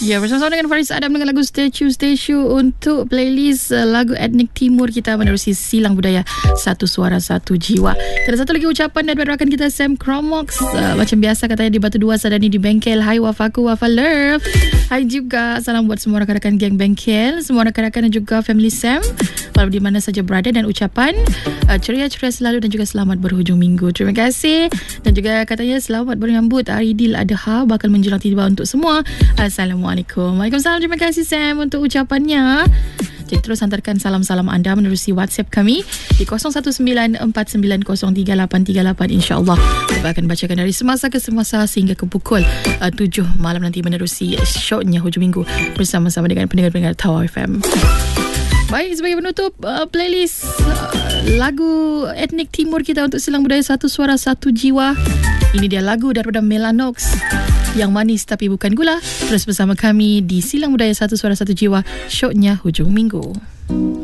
Ya, bersama-sama dengan Faris Adam dengan lagu Statue untuk playlist lagu etnik timur kita menerusi Silang Budaya Satu Suara Satu Jiwa. Ada satu lagi ucapan daripada rakan kita Sam Cromox. Macam biasa katanya di Batu Dua Sadani di bengkel. Hai Wafaku Wafa Love. Hai juga salam buat semua rakan-rakan geng bengkel, semua rakan-rakan dan juga family Sam walau di mana saja berada, dan ucapan ceria-ceria selalu dan juga selamat berhujung minggu. Terima kasih. Dan juga katanya selamat menyambut Aidil Adha bakal menjelang tiba untuk semua. Assalamualaikum. Waalaikumsalam. Terima kasih Sam untuk ucapannya. Jadi terus hantarkan salam-salam anda menerusi WhatsApp kami di 0194903838. InsyaAllah kita akan bacakan dari semasa ke semasa sehingga ke pukul 7 malam nanti menerusi shownya hujung minggu bersama-sama dengan pendengar-pendengar Tawar FM. Baik, sebagai penutup playlist lagu etnik timur kita untuk Silang Budaya Satu Suara Satu Jiwa. Ini dia lagu daripada Melanox, Yang Manis Tapi Bukan Gula. Terus bersama kami di Silang Budaya Satu Suara Satu Jiwa, shownya hujung minggu.